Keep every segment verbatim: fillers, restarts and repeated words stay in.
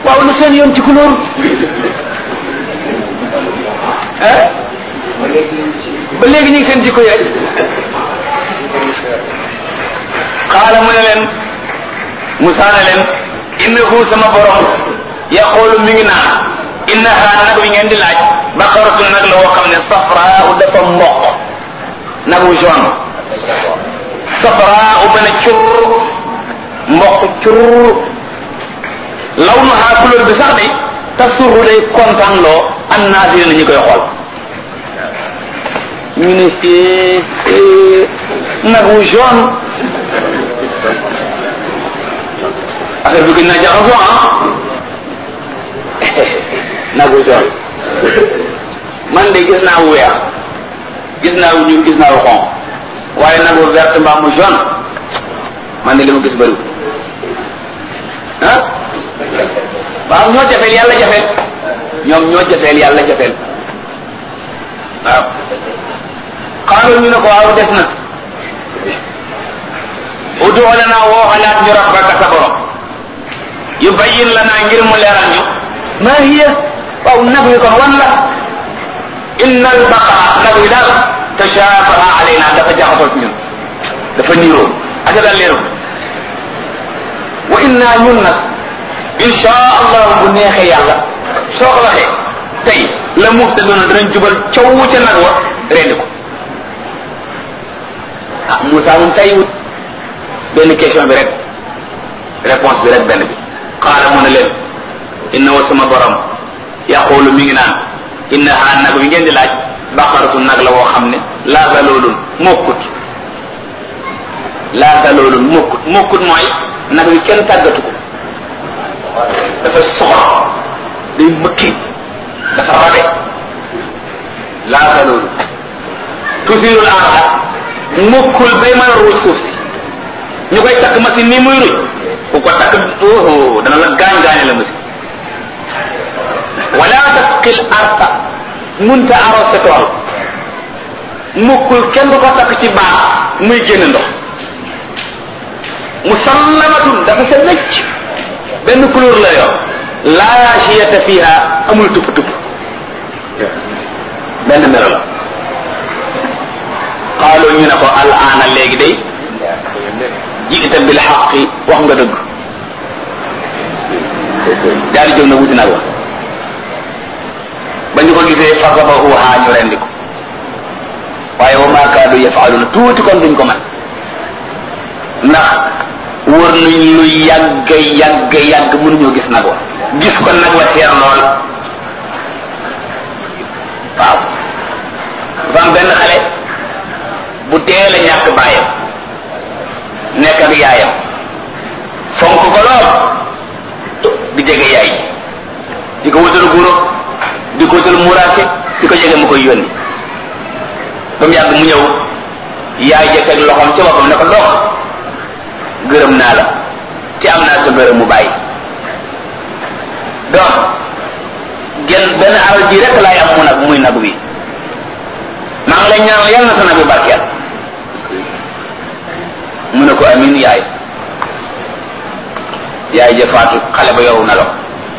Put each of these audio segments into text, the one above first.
waaw lu seen yoon ci couleur ah ba léegi ñu ngi seen jikko yi rek xaala mu ne leen Musa ne leen innahu sama borom yaqulu mi ngi naan innaha nag wi ngeen di laaj baqaratu nag la woo xam ne safraa dafa mboq nag wu jaune safraa bana cur mboq cur lawnuha couleur bi sax de tasurru day kontaan loo an naazirina ñi koy xool ñu ne nag wu jaune affaire bi gën naa jaxasoo ah nag wu jaune man de gis naa wu weex gis naa wu ñuul gis naa wu xonq waaye nag wu vert mbaa mu jaune man de li ma gis bëriwul ah waaw ñoo jafeel yàlla jafeel ñoom ñoo jafeel yàlla jafeel waaw xaaral ñu ne ko waaw des na udu lana woo xalaat ñu rabbaka sa borom yubayyin lana ngir mu leeral ñu ma hiya waaw nag wi kon wan la inna al baqara nag wi daal tashabaha alayna dafa jaxasoo ci ñun dafa niiroo ak daal leeru wa inna ñun nag insha allah bu neexee yàlla soo ko waxee tey la muhtaduna danañ jubal coow ca nag wa rendi ko ah Moussa moom tey wut benn question bi rek réponse bi rek benn bi xaala mu ne leen inna wa sama borom yaqulu mi ngi naan innaha nag wi ngeen di laaj baqaratu nag la woo xam ne laa zaloolun mokkut laa zaloolun mokkut mokkut mooy nag wi kenn tàggatu ko dafa soxor day mëkki dafa rabe laa zaloolun tusirul arda mokkul bay mën a ruuj suuf si ñu koy takk machine nii muy ruuj ku ko takk oh dana la gaañ gaañe la machine wala tasqil arda munta arrosé tool mokkul kenn du ko takk ci baax muy génn ndox musallamatun dafa sa wecc benn couleur la yor laa shiyata fiha amul tupp tupp benn melo la xaaloo ñu ne ko al aana léegi day jiita bil xaqi wax nga dëgg daal di jóg na wuti nag wa ba ñu ko gisee fasabahuha ñu rendi ko waaye wa ma kaadu yafaaluna tuuti kon duñ ko man ndax wër nañ lu yàgg yàgg yàgg mënuñoo gis nag wa gis ko nag wa teer lool waaw dafa am benn xale bu teel a ñàkk bàyyam nekk ak yaayam fonk ko lool di jege yaay di ko wutal guro di ko wutal muraake di ko jege mu koy yónni ba mu yàgg mu ñëw yaay jëkk ak loxoom ca boppam ne ko dox gërëm naa la te am naa sa gërëm mu bàyyi donc genn benn alal ji rek laay am mu nag muy nag wi maa ngi lay ñaanal yàlla na sa nag bi barkeel mu ne ko amin yaay yaay jëfaatu xale ba yow na lo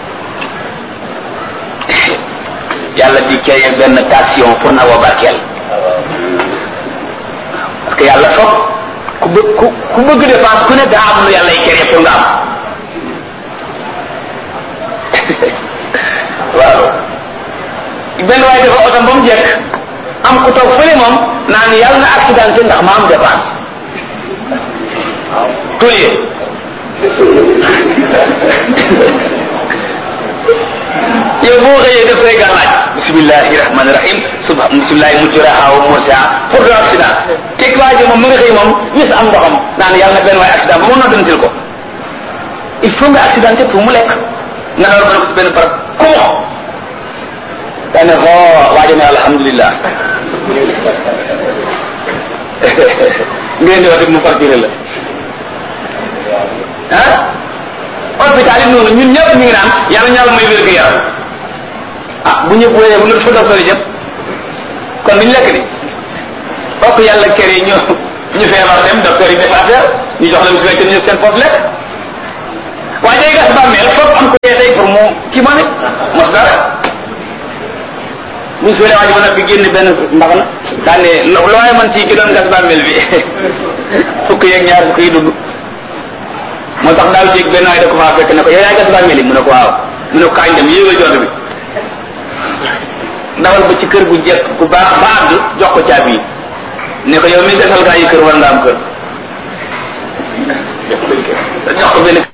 yàlla di créer benn tension pour na wa barkeel parce que yàlla foog ku bëgg ku ku bëgg dépense ku ne daa am lu yàlla y créer pour nga am waaw benn waaye dafa otom ba mu jekk am ku toog fële moom naan yàlla na accidenté ndax ma am dépense tollie yow boo xëyee def say gàllaaj bismillahi rahmani rahim suba bismillahi mujraha wa mursaha pour de accident teg waa ji moom mu nga xëy moom wis am ndoxam naan yàlla na benn waaye accident ba mu noddantil ko il faut nga accidenté pour mu lekk nga door ba ko benn barab kumo dane xo waajo ne alhamdulillah ngeen di wax mu facturé la ah hôpital yi noonu ñun ñëpp ñu ngi naan yàlla ñaal may wér gu yaram ah bu ñëpp wéyee bu ñu fa docteur yi jëm kon duñ lekk di bokk yàlla kër yi ñu ñu feebar dem docteur yi def affaire ñu jox leen su fekkee ñu seen foofu lekk waaye day gas bàmmeel foog am ko dee tey pour mu bu suulee waa ji ba nag fi génn benn mbaxana daan ne looy man ci ki doon gas bàmmeel bi fukk yeeg ñaar fukk yi dugg moo tax daaw jéeg benn waay da ko faa fekk ne ko yow yaa gas bàmmeel yi mu ne ko waaw mu ne ko kaañ dem yéegal jont bi dawal ba ci kër gu jekk gu baax ba àgg jox ko caabi yi ne ko yow mi gasal gaa yi kër war nga am kër jox ko benn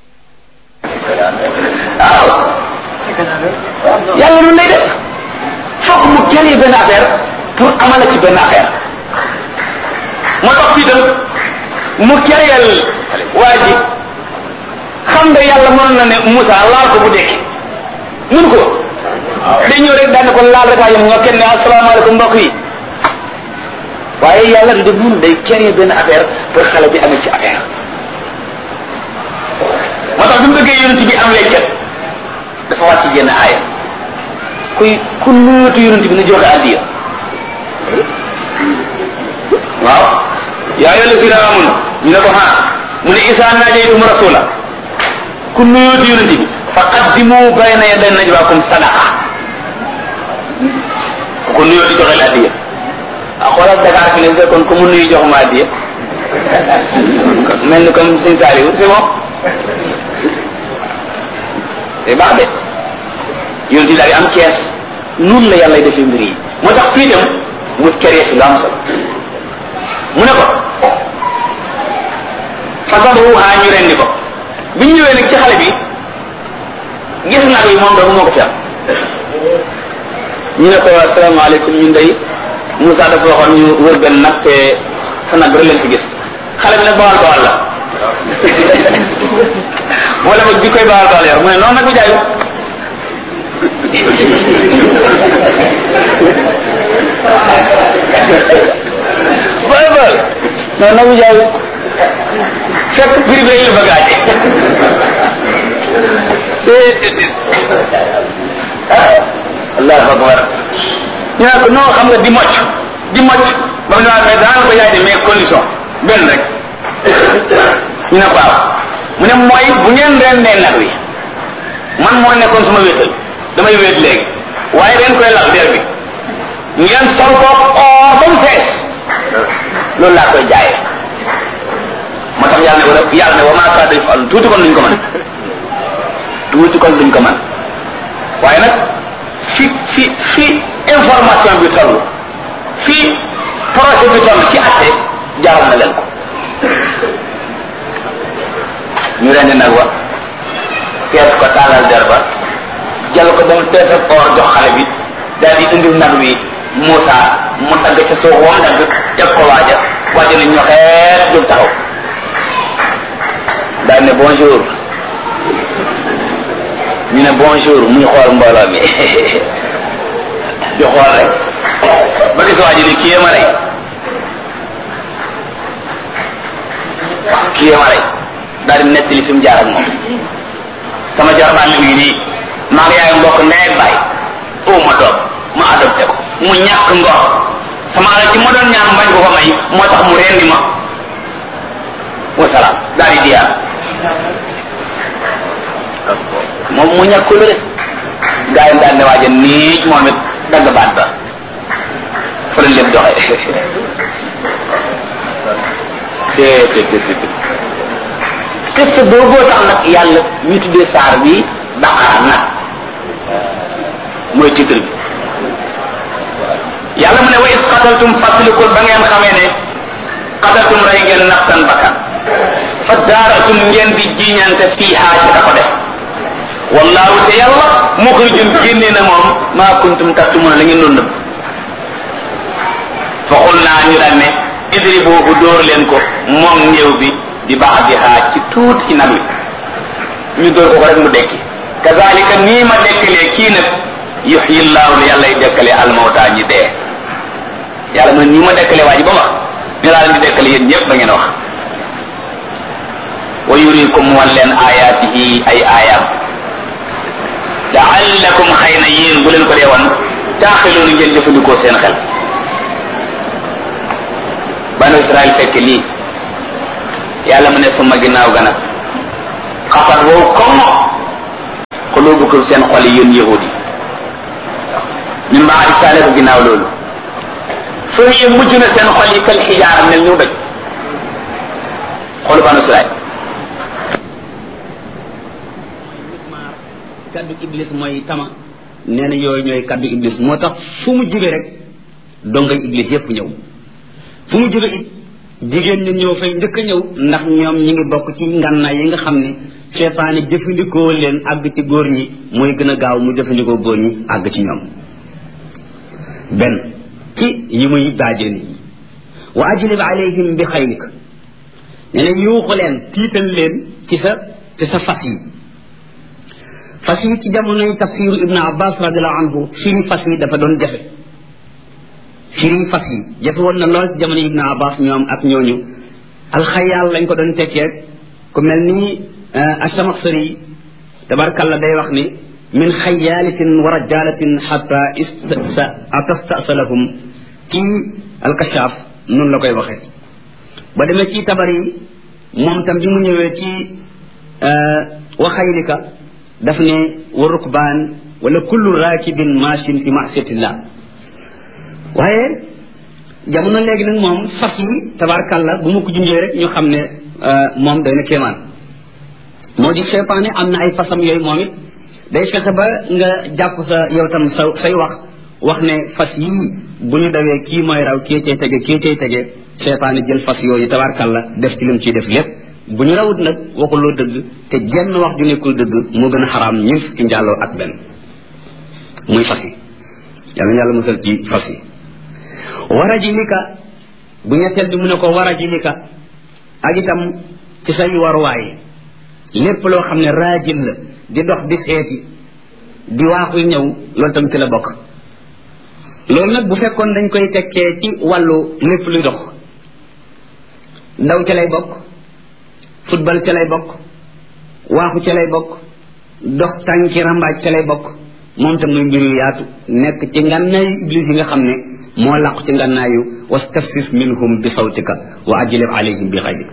waaw yàlla nun lay def foog mu jëlee benn affaire pour amala ci benn affaire moo tax fii tam mu kereel waa ji xam nga yàlla mënoon na ne Moussa laal ko bu dekki mun ko day ñëw rek daan ko laal rek yam nga kenn ne asalaamaaleykum mbokk yi waaye yàlla du def mun day keree benn affaire pour xale bi amee ci affaire moo tax bi mu bëggee yonent bi am weccat dafa wàcc génn aaya kuy ku nuyotu yonent bi na joxe addiya waaw yaa ayyuha llazina amanu ñu ne ko ha mu ne isa najaytum rasula ku nuyotu yonent bi fa qaddimu bayna yaday najwaakum sadaqa ku ko nuyotu joxe la addiya a xoolal Dakar fi ne fekkoon ko mu nuyu joxuma addiya mel ni comme Sëñ Saliou c'est bon c'est baax de yonent bi daal di am kees noonu la yàlla defee mbir yi moo tax fii dem mu keree fi lu am solo mu ne ko fasabahu haa ñu rendi ko bi ñu ñëwee nag ci xale bi gis nag yi moom doomu moo ko fi am ñu ne ko asalaamaaleykum ñun day Moussa dafa waxoon ñu wër benn nag te sa nag rek leen fi gis xale bi nag bawal bawal la wala boog bi koy bawal bawal yor mu ne noonu nag bi jaayu boy boy noonu nag bi jaayu fekk prix bi la bëgg aaje allahu akbar ñu ne ko non xam nga di mocc di mocc ba mu ne mais daan ko yaay de mais condition benn rek ñu ne ko waaw mu ne mooy bu ngeen rendee nag wi man moo nekkoon suma wéetal damay wéet léegi waaye ren koy lal der bi ngeen sol ko or ba mu fees loolu laa koy jaayee moo tax yàlla ne wala yàlla ne wa maa kaana yaf'aluun tuuti kon duñ ko mën tuuti kon duñ ko mën waaye nag fi fi fi information bi toll fi projet bi toll ci atte jaaral na leen ko ñu rendi nag wa fees ko taalal der ba jël ko ba mu fees ak or jox xale bi daal di indil nag wi Moussa mu dagg ca suuf wam dagg teg ko waaja waaja ne ñoxeet jóg taxaw daal ne bonjour ñu ne bonjour muy xool mbooloo mi di xool rek ba gis waaji ne kii ma rey kii ma rey daal di nettali fi mu jaar ak moom sama jarbaan li ngi nii maa ngi yaay mbokk ndey ak baay oo ma doom ma adopté ko mu ñàkk ngor sama alal ci ma doon ñaan mbañ ko ko may moo tax mu rendi ma wasalaam daal di diyaar moom mu ñàkk lu rek gaa yi daal ne waaja nii moom it dagg baat ba fa la lépp doxee te te te te test booboo tax nag yàlla ñu tuddee saar bi Baqara nag mooy titre bi yàlla mu ne wa is qataltum fàttalikul ba ngeen xamee ne qataltum rey ngeen nafsan bakkan fa daaratum ngeen di jiñante fiihaa ci da ko def wallahu te yàlla muxrijun génnee na moom maa kuntum taktumuna la ngeen doon nëbb fa xul naa ñu daan ne idribuhu dóor leen ko moom néew bi di baax di xaaj ci tuuti ci nag wi ñu dóor ko ko rek mu dekki kazalika nii ma dekkalee kii nag yuhyi llahu li yàlla y dekkalee almawta ñi dee yàlla mu ne nii ma dekkalee waa ji ba wax ñu laa leen di dekkale yéen ñëpp ba ngeen wax wa yurikum wan leen ayaatihi ay aayam laallakum xëy na yéen bu leen ko dee wan taaxiloonu ngeen jëfandikoo seen xel banu Israël fekk lii yàlla mu ne suma ginnaaw ga nag xafat wow comme xulubukum seen xol yi yéen yahud yi min baadi saalika ginnaaw loolu fa hiya mujj na seen xol yi kal xijaara mel ñu doj xolu banu Israayil kaddu iblis mooy tama nee na yooyu ñooy kaddu iblis moo tax fu mu jóge rek dongay iblis yépp ñëw fu mu jóge it jigéen ñi ñëw fay njëkk a ñëw ndax ñoom ñi ngi bokk ci ngànnaay yi nga xam ne seytaane jëfandikoo leen àgg ci góor ñi mooy gën a gaaw mu jëfandikoo góor ñi àgg ci ñoom benn ci yi muy daajee nit ñi wa ajlib alayhim bi xaylik nee na yuuxu leen tiital leen ci sa ci sa fas yi fas yi ci jamonoy tafsiru ibnu abbas radiallahu anhu firi fas yi dafa doon jafe firi fas yi jafe woon na lool ci jamono ibnu abbas ñoom ak ñooñu alxayaal lañ ko doon tekkee ku mel ni asamaxsari tabarkalla day wax ni min xayaalatin wa rajalatin xata atastasalahum ci alkashaaf noonu la koy waxee ba demee ci tabar yi moom tam bi mu ñëwee ci waxaylika daf ne wa rukbaan wala kullu raakibin maashin fi masiyatillah waaye jamono léegi nag moom fas yi tabarkalla bu ma ko junjee rek ñu xam ne moom day na kéemaan moo di seytaane am na ay fasam yooyu moom it day fexe ba nga jàpp sa yow tam sa say wax wax ne fas yii bu ñu dawee kii mooy raw kii cay tege kii cay tege seytaane jël fas yooyu tabarkalla def ci lim ciy def lépp bu ñu rawut nag waxuloo dëgg te jenn wax ju nekkul dëgg moo gën a xaraam ñun ci njàlloo ak benn muy fas yi yàlla na yàlla musal ci fas yi warajilika bu ñetteel bi mu ne ko warajilika ak itam ci say waruwaay lépp loo xam ne raajil la di dox di seeti di waaxu ñëw loolu tam ci la bokk loolu nag bu fekkoon dañ koy tekkee ci wàllu lépp luy dox daw ca lay bokk football ca lay bokk waaxu ca lay bokk dox tànki rambaaj ca lay bokk moom tam muy mbir yu yaatu nekk ci ngannaayu iblis yi nga xam ne moo làqu ci ngannaayu wastafsis minhum bi sawtika wa ajlib alayhim bi xayrik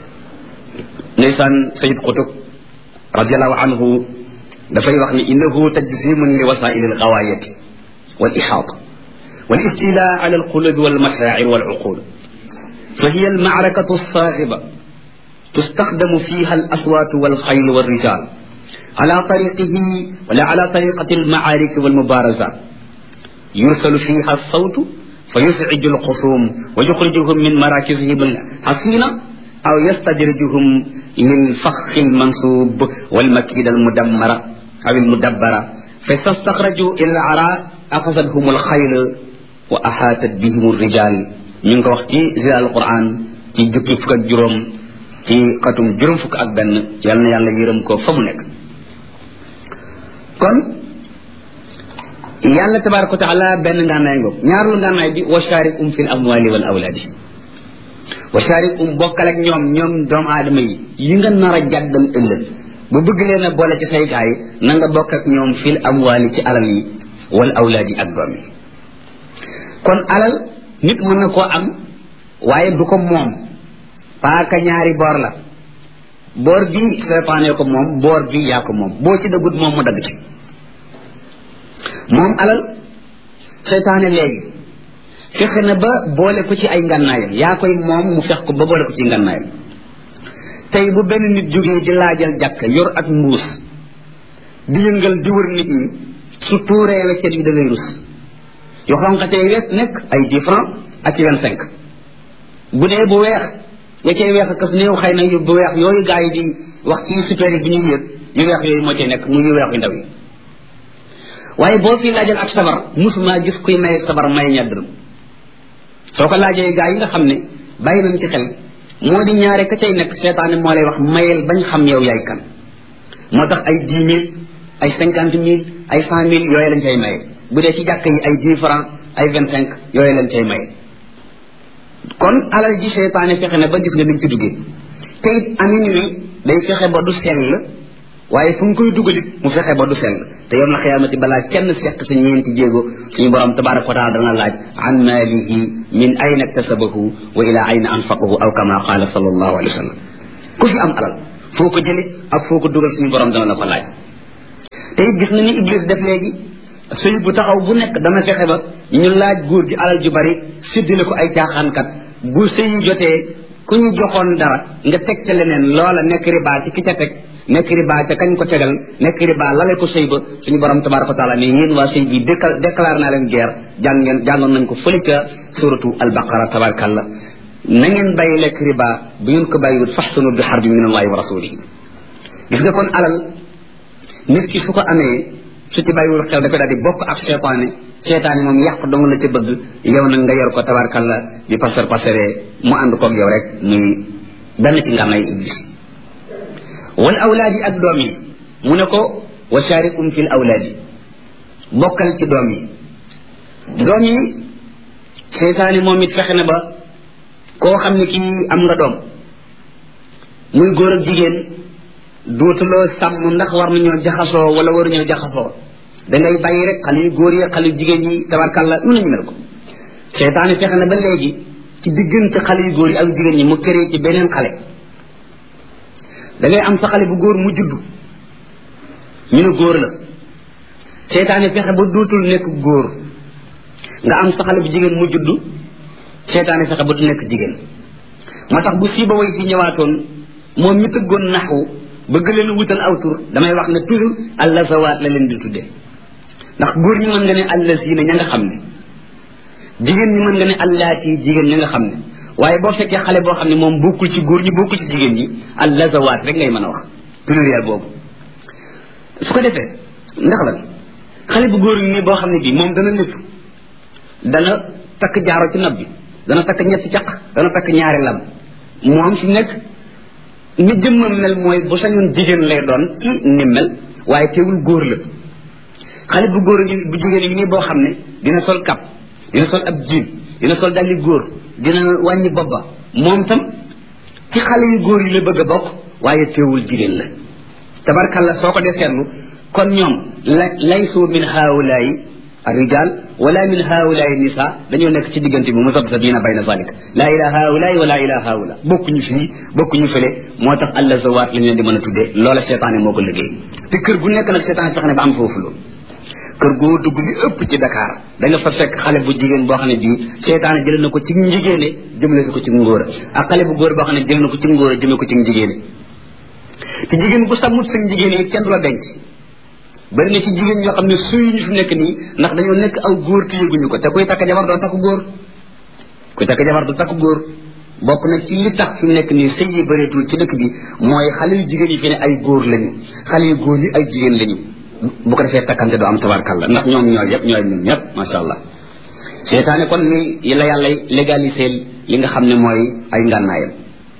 ndeysaan sayid qutub radiallahu anhu dafay wax ni innahu tajzimun li wasaili algawaayati wal ixaata wal istila ala alqulubi wal mashaacir wal uqul fa hiya almacrakatu alsaaxiba تستخدم فيها الأصوات والخيل والرجال على طريقه ولا على طريقة المعارك والمبارزات يرسل فيها الصوت فيزعج الخصوم ويخرجهم من مراكزهم الحصينة أو يستدرجهم للفخ المنصوب والمكيدة المدمرة أو المدبرة فاستخرجوا إلى العراء أخذتهم الخيل وأحاطت بهم الرجال من وقتي زي القرآن في جبت فك جروم ci xatum juróom fukk ak benn yal na yàlla yërëm ko fa mu nekk kon yàlla tabaraka wa taala benn ngànnaay ngoog ñaarul ngànnaay bi wa sharikum fil amwali wal awlaadi wa sharikum bokkal ak ñoom ñoom doomu aadama yi yi nga nar a jàddal ëllëg bu bëgg leen a boole ci say gaay na nga bokk ak ñoom fil amwali ci alal yi wal awlaadi ak doom yi kon alal nit mën na koo am waaye du ko moom paaka ñaari boor la boor bi seytaane ko moom boor bi yaa ko moom boo ci dëggut moom mu dagg ci moom alal seytaane léegi fexe na ba boole ko ci ay ngànnaayam yaa koy moom mu fex ko ba boole ko ci ngànnaayam tey bu benn nit jógee di laajal jàkk yor ak mbuus di yëngal di wër nit ñi su tuuree weccet yi da ngay rus yu xonqatee wet nekk ay dix francs ak ci vingt cinq bu dee bu weex ya cay weex kas néew xëy na yu bu weex yooyu gaa yi di wax ci super yi bi ñuy yëg yu weex yooyu moo cay nekk mu yu weex yu ndaw yi waaye boo fi laajal ak sabar musuma gis kuy may sabar may ñaddrum soo ko laajee gaa yi nga xam ne bàyyi nañ ci xel moo di ñaare ka cay nekk seetaane moo lay wax mayel bañ xam yow yaay kan moo tax ay dix mille ay cinquante mille ay cent mille yooyu lañ cay maye bu dee ci jàkk yi ay dix francs ay vingt cinq yooyu lañ cay maye kon alal ji seytaane fexe na ba gis nga niñ ci duggee te it amin wi day fexe ba du sell waaye fu mu koy dugalit mu fexe ba du sell te yow na xiyaamati balaa kenn seq sa ñeenti jéego suñu borom tabaraka wa taala dana laaj an maalihi min ayna iktasabahu wa ila ayna anfaqahu aw kama qaala sallallahu alayhi wa sallam ku fi am alal foo ko jëli ak foo ko dugal suñu borom dana la ko laaj te it gis na ni iblis def léegi sëy bu taxaw bu nekk dana fexe ba ñu laaj góor gi alal ju bari séddale ko ay caaxaankat bu sëy jotee ku ñu joxoon dara nga teg ca leneen loola nekk riba ci ki ca teg nekk riba ca kañ ko tegal nekk riba lale ko sëy ba suñu borom tabaraka wa taala ne yéen waa sëy bi déclaré naa leen guerre jàng ngeen jàngoon nañ ko fële ca suratu albaqara tabarakallah na ngeen bàyyi lekk riba bu ngeen ko bàyyiwut faxsanu bi xarbin min allahi wa rasulihi gis nga kon alal nit ki su ko amee su ci bàyyiwul xel da koy daal di bokk ak seetaane seetaane moom yàq dong la ca bëgg yow nag nga yor ko tabarakallah di pasar pasaree mu ànd koog yow rek muy benn ci nga may iblis wal awlaadi ak doom yi mu ne ko wa sharikum fil awlaadi bokkal ci doom yi doom yi seetaane moom it fexe na ba koo xam ne kii am nga doom muy góor ak jigéen dootuloo sàmm ndax war nañoo jaxasoo wala waruñoo jaxasoo dangay bàyyi rek xale yu góor yi xale yu jigéen yi tabarkalla nu nañu mel ko seetaane fexe na ba léegi ci diggante xale yu góor yi ak jigéen ñi mu këree ci beneen xale dangay am sa xale bu góor mu judd ñu ne góor la seetaane fexe ba dootul nekk góor nga am sa xale bu jigéen mu judd seetaane fexe ba du nekk jigéen moo tax bu siiba way si ñëwaatoon moom ñu tëggoon naxwu bëgg leen wutal aw tur damay wax ne toujours allazawaat la leen di tuddee ndax góor ñi mën nga ne allazina ña nga xam ne jigéen ñi mën nga ne allaati jigéen ña nga xam ne waaye boo fekkee xale boo xam ne moom bokkul ci góor ñi bokkul ci jigéen ñi allazawaat rek ngay mën a wax pluriel boobu su ko defee ndax la xale bu góor ñi boo xam ne bii moom dana lépp dana takk jaaro ci nopp bi dana takk ñetti caq dana takk ñaari lam moom fi nekk ni jëmmam mel mooy bu sañoon jigéen lay doon ci ni mel waaye teewul góor la xale bu góor bu jigéen yi nii boo xam ne dina sol kap dina sol ab jiin dina sol dalli góor dina wàññi bobba moom tam ci xale yu góor yi la bëgg a bokk waaye teewul jigéen la tabarkalla soo ko dee seetlu kon ñoom la laysu min haawulaayi الرجال ولا من هؤلاء النساء dañoo nekk ci diggante bi musabsabina bayna zalik la ila haula wala ila haula bokkuñu fii bokkuñu fële moo tax allah zawaat lañ leen di mën a tuddee loola seetaane moo ko liggéey te kër gu nekk nag seetaane fex ne ba am foofu loolu kër goo dugg li ëpp ci Dakar da nga fa fekk xale bu jigéen boo xam ne bii seetaane jël na ko ci njigéene jëmale ko ci ngóora ak xale bu góor boo xam ne jël na ko ci ngóora jëmee ko ci njigéene te jigéen bu sàmmut sa njigéene yi kenn du la denc bari na ci jigéen ñoo xam ne suy ñu fi nekk nii ndax dañoo nekk aw góor te yëguñu ko te kuy takk jabar doo takk góor kuy takk jabar du takk góor bokk na ci li tax fi mu nekk nii sëy yi bëreetul ci dëkk bi mooy xale yu jigéen yi fi ne ay góor lañu xale yu góor yi ay jigéen lañu bu ko defee takkante doo am tabarkalla ndax ñoom ñooy yëpp ñooy ñun ñëpp macha allah seetaane kon ni la yàlla légaliser li nga xam ne mooy ay ngànnaayam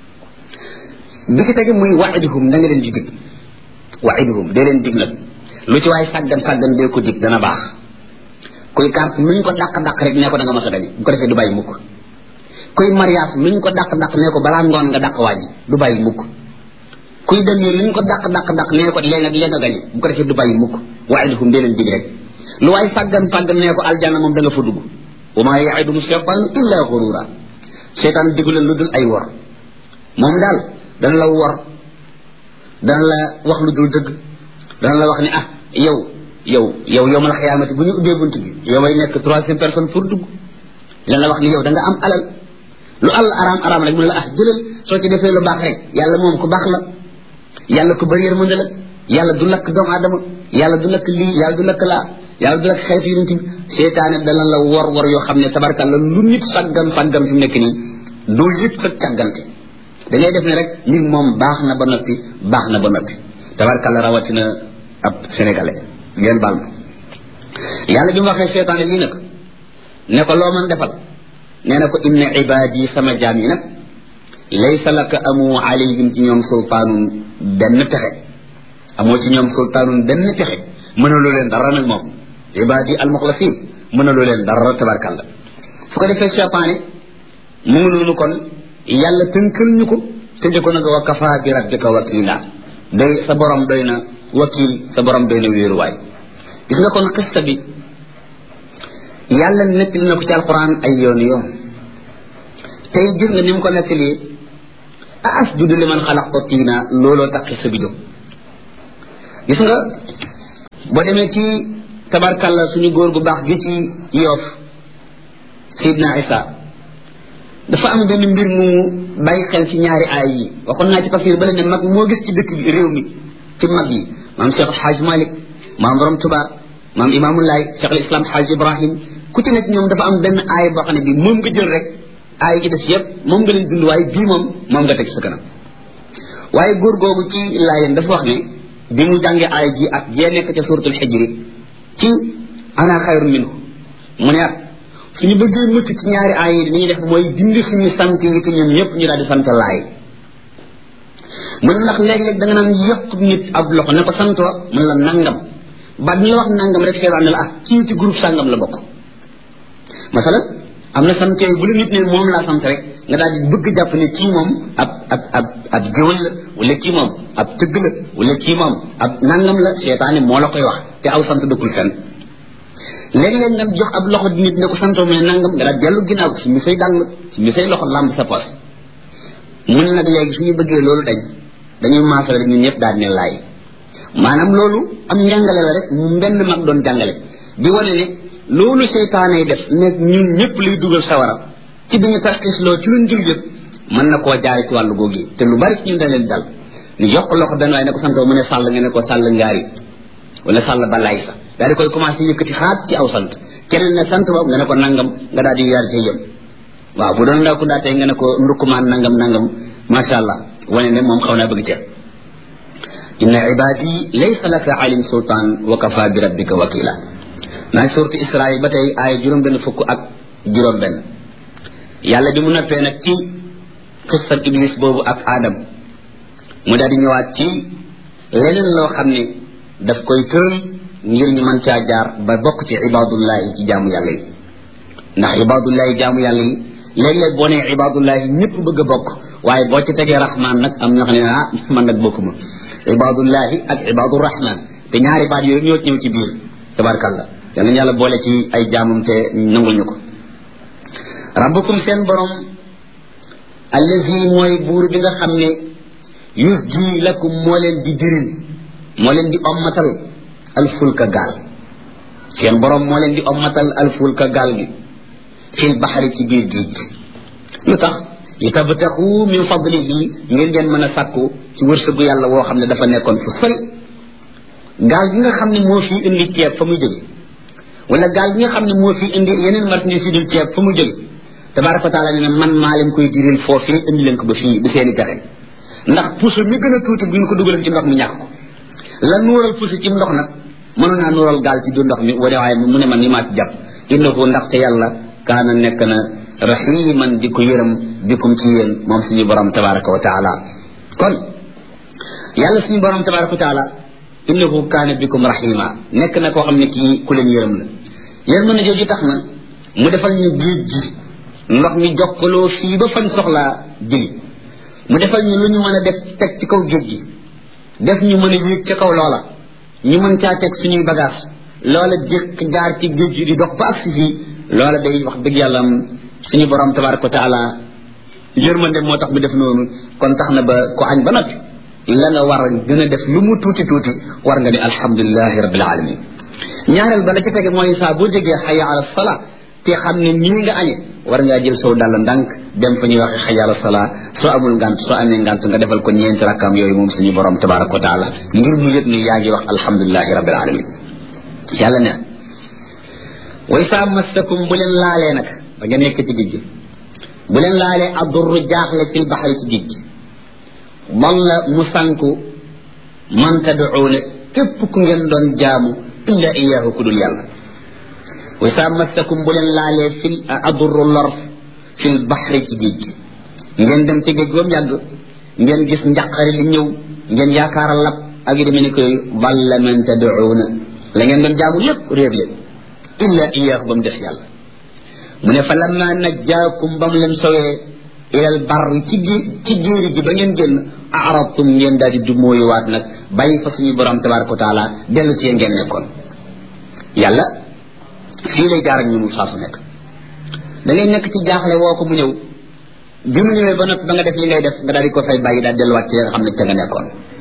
bi ki tege muy waiduhum da nga leen di dig waiduhum dee leen dig nag lu ci waaye sàggan sàggan dee ko dig dana baax kuy carte luñ ko dàq-dàq rek nee ko da nga mas a gañe bu ko defee du bàyyi mukk kuy mariage luñ ko dàq-dàq nee ko balaa ngoon nga dàq wàññi du bàyyi mukk kuy dem nii luñ ko dàq-dàq-dàq nee ko léegi léegi nga gañe bu ko defee du bàyyi mukk wa'iduhum dee leen dig rek lu waaye sàggan sàggan nee ko aljanna moom da nga fa dugg wa maa ya'iduhum shaytaan illa ghurura seytaan digu leen lu dul ay wor moom daal dana la wor dana la wax lu dul dëgg dana la wax ne ah yow yow yow yow mal xiyaamati bu ñu ubbee bunt bi yow may nekk troisième personne pour dugg dana la wax ne yow da nga am alal lu al araam araam rek mu ne la ah jëlal soo ci defee lu baax rek yàlla moom ku baax la yàlla ku bëri yërmande la yàlla du lakk doomu aadama yàlla du lakk lii yàlla du lakk laa yàlla du lakk xeetu yonent bi seetaane dana la wor wor yoo xam ne tabarkalla lu nit sàggan sàggan fi mu nekk nii doo yëpp sa càggante da ngay def ne rek nit moom baax na ba noppi baax na ba noppi tabarkalla rawatina ab sénégalais ngeen baal ma yàlla bi mu waxee seetaane lii nag ne ko loo mën defal nee na ko inna ibaadi sama jaam yi nag laysa laka amu alayhim ci ñoom sultaanun benn pexe amoo ci ñoom sultaanun benn pexe mënaloo leen dara nag moom ibaadi almuxlasin mënaloo leen dara tabarkalla su ko defee seetaane mu ngi noonu kon yàlla tënkal ñu ko tënk ko nag wa kafa bi rabbika wakila doy sa borom doy na wakil sa borom doy na wéeruwaay gis nga kon xista bi yàlla nettali na ko ci alquran ay yoon yoon tey gis nga ni mu ko nettali a asjudu liman xalaqta tiina looloo tax xista bi jóg gis nga boo demee ci tabarkalla suñu góor gu baax gi ci Yoof Seydina Isa dafa am benn mbir mu bàyyi xel ci ñaari aay yi waxoon naa ci tafsir ba la ne mag moo gis ci dëkk bi réew mi ci mag yi maam Cheikh Hadj Malick maam Borom Tuba maam Imaamulaay Cheikh al Islam Hadj Ibrahim ku ci nekk ñoom dafa am benn aay boo xam ne bii moom nga jël rek aay yi des yëpp moom nga leen dund waaye bii moom moom nga teg sa kanam waaye góor googu ci laayeen dafa wax ne bi mu jàngee aay ji ak jee nekk ca suratul Hijri ci ana xayrun minhu mu ne suñu bëggee mucc ci ñaari aay yi li ñuy def mooy dindi suñu sant yi te ñun ñëpp ñu daal di sant laay mu ne ndax léeg-léeg da nga naan yokk nit ab loxo ne ko santoo mun la nangam baat ñuy wax nangam rek seetaan ne la ah kii ci groupe sàngam la bokk masalan am na sant yooyu bu la nit ne moom laa sant rek nga daal di bëgg jàpp ne kii moom ab ab ab ab géwël la wala kii moom ab tëgg la wala kii moom ab nangam la seetaane moo la koy wax te aw sant dëkkul fenn léeg-léeg nga jox ab loxo nit ne ko santoo mu ne nangam nga daal dellu ginnaaw si mi say dàll si mi say loxo làmb sa poos mu ne nag léegi suñu bëggee loolu dañ dañuy maasal rek ñun ñëpp daal ne laay maanaam loolu am njàngale la rek mu benn mag doon jàngale di wane ne loolu seytaane def nekk ñun ñëpp luy dugal sawara ci bi ñu tarxisloo ci luñ dul yëpp mën na koo jaare ci wàllu googu te lu bari ci ñun dañ leen dal ni yokk loxo benn waaye ne ko santoo mu ne sàll nga ne ko sàll ngaari wala sàll balaay sa daal di koy commencé yëkkati xaat ci aw sant keneen ne sant boobu nga ne ko nangam nga daal di yaar ci yëm waaw bu doon ndaw ku daa tey nga ne ko ndukkumaan nangam nangam macha allah wane ne moom xaw naa bëgg teer inna ibadi laysa laka alim sultan wa kafa bi rabbika wakila naa suurtu Israil ba tey ay juróom benn fukk ak juróom benn yàlla bi mu noppee nag ci xissat iblis boobu ak Adam mu daal di ñëwaat ci leneen loo xam ne daf koy tëral ngir ñu mën caa jaar ba bokk ci ibadullahi ci jaamu yàlla yi ndax ibadullahi jaamu yàlla yi léeg-léeg boo nee ibadullahi ñëpp bëgg a bokk waaye boo ci tegee rahman nag am ñoo xam ne ah man nag bokkuma ibadullahi ak ibadu rahman te ñaari baat yooyu ñoo ñëw ci biir tabarkalla yàlla yàlla boole ci ay jaamam te nangul ñu ko rabbukum seen borom allazi mooy buur bi nga xam ne yusji lakum moo leen di diril moo leen di ommatal alfulka gaal seen borom moo leen di ommatal alfulka gaal gi fil baxari ci biir géej gi lu tax li tabtaxu min fadlihi ngir ngeen mën a sàkku ci wërsëgu yàlla woo xam ne dafa nekkoon fu sori gaal gi nga xam ne moo fi indi ceeb fa muy jóge wala gaal gi nga xam ne moo fi indi yeneen marchandise yu dul ceeb fa muy jóge tabaraka wa taala ne man maa leen koy diril foofu indi leen ko ba fii ba seeni pexe ndax puso mi gën a tuuti bu ñu ko dugaleen ci ndox mi ñàkk ko la nuural puso ci ndox nag mënoon naa nuural gaal ci du ndox mi wala waaye mu ne man ni maa ci jàpp innahu ndaxte yàlla kaana nekk na rahiman di ko yërëm bikum ci yéen moom suñu borom tabaraka wa taala kon yàlla suñu borom tabaraka wa taala innahu kaana bikum rahima nekk na koo xam ne kii ku leen yërëm la yërëm na jooju tax na mu defal ñu géej gi ndox mi jokkaloo fii ba fañ soxlaa jëli mu defal ñu lu ñu mën a def teg ci kaw géej gi def ñu mën a yéeg ca kaw loola ñu mën caa teg suñuy bagage loola jékk jaar ci géej gi di dox ba agsi fii loola day wax dëgg yàlla suñu borom tabaraka wa taala yërmande moo tax mu def noonu kon tax na ba ko añ ba noppi la nga war a gën a def lu mu tuuti tuuti war nga ne alhamdulilahi rabbil alamin ñaareel ba la ci tege mooy saa boo déggee xaya ala sala te xam ne nii nga añe war ngaa jël sow dàll ndànk dem fa ñuy waxe xaya ala sala soo amul ngant soo amee ngant nga defal ko ñeenti rakkaam yooyu moom suñu borom tabaraka wa taala ngir mu yëg ni yaa ngi wax alhamdulilahi rabbil alamin yàlla ne way saa massakum bu leen laalee nag ba nga nekk ci géej gi bu leen laalee addurru jaaxle fil baxari ci géej gi dalla mu sànku man tad'uuna képp ku ngeen doon jaamu illa iyaahu ku dul yàlla wa saa massakum bu leen laalee fil addurru lor fil baxri ci géej gi ngeen dem ci géej gi ba mu yàgg ngeen gis njaqari li ñëw ngeen yaakaar a lab ak yi demee ni koy dalla man tad'uuna la ngeen doon jaamu lépp réer leen illa iyaahu ba mu des yàlla mu ne fa lamma najjaakum ba mu leen sowee ilal barri ci gi ci jéeri gi ba ngeen génn aradtum ngeen daal di du mooyuwaat nag bàyyi fa suñu borom tabaraka wa taala dellu ci ngeen nekkoon yàlla fii lay jaar ak ñun saa su nekk da ngay nekk ci jaaxle woo ko mu ñëw bi mu ñëwee ba noppi ba nga def li ngay def nga daal di ko fay bàyyi daal delluwaat ci nga xam ne te nga nekkoon